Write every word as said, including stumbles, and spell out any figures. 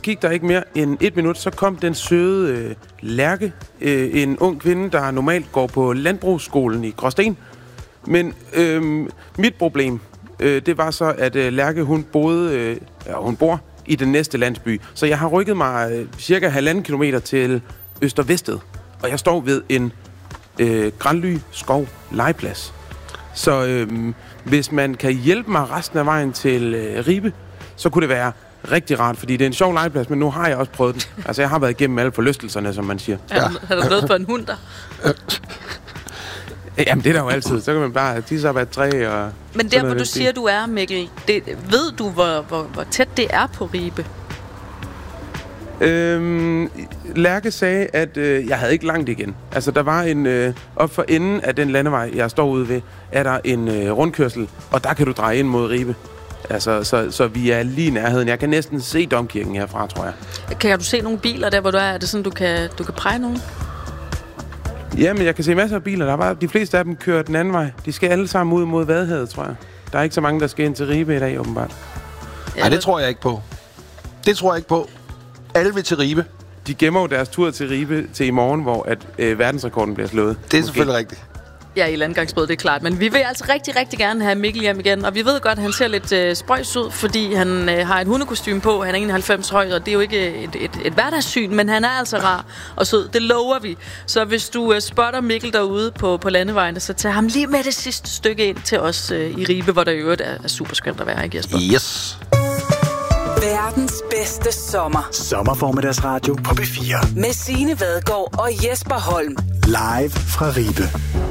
gik der ikke mere end et minut, så kom den søde øh, Lærke, øh, en ung kvinde, der normalt går på landbrugsskolen i Gråsten. Men øh, mit problem, øh, det var så, at øh, Lærke, hun boede, øh, ja, hun bor i den næste landsby. Så jeg har rykket mig øh, cirka halvanden kilometer til Øster-Vested. Og jeg står ved en øh, Granly Skov legeplads. Så øh, hvis man kan hjælpe mig resten af vejen til øh, Ribe, så kunne det være rigtig rart, fordi det er en sjov legeplads, men nu har jeg også prøvet den. Altså, jeg har været igennem alle forlystelserne, som man siger. Ja. Har du noget på en hund der? Jamen, det er der jo altid. Så kan man bare tisse op af et træ og... Men der, hvor du siger, du er, Mikkel, det, ved du, hvor, hvor, hvor tæt det er på Ribe? Øhm, Lærke sagde, at øh, jeg havde ikke langt igen. Altså, der var en... Øh, op for enden af den landevej, jeg står ude ved, er der en øh, rundkørsel, og der kan du dreje ind mod Ribe. Altså, så, så vi er lige i nærheden. Jeg kan næsten se Domkirken herfra, tror jeg. Kan du se nogle biler der, hvor du er? Er det sådan, du kan, du kan præge nogen? Jamen, jeg kan se masser af biler. Der er bare, de fleste af dem kører den anden vej. De skal alle sammen ud mod Vadehavet, tror jeg. Der er ikke så mange, der skal ind til Ribe i dag, åbenbart. Nej, det tror jeg ikke på. Det tror jeg ikke på. Alle vil til Ribe. De gemmer jo deres tur til Ribe til i morgen, hvor at, øh, verdensrekorden bliver slået. Det er okay. Selvfølgelig rigtigt. Ja, i landgangsbåd, det er klart. Men vi vil altså rigtig, rigtig gerne have Mikkel hjem igen. Og vi ved godt, at han ser lidt øh, spøjs ud, fordi han øh, har et hundekostyme på. Han er enoghalvfems høj, og det er jo ikke et, et, et hverdagssyn, men han er altså rar og sød. Det lover vi. Så hvis du øh, spotter Mikkel derude på, på landevejene, så tag ham lige med det sidste stykke ind til os øh, i Ribe, hvor der i øvrigt er, er super skønt at være, ikke Jesper? Yes. Verdens bedste sommer. Sommerformiddagsradio på B fire. Med Signe Vadgaard og Jesper Holm. Live fra Ribe.